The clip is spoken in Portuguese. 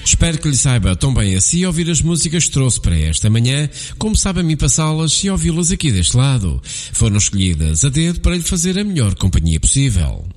Espero que lhe saiba tão bem assim ouvir as músicas que trouxe para esta manhã, como sabe a mim passá-las e ouvi-las aqui deste lado. Foram escolhidas a dedo para lhe fazer a melhor companhia possível.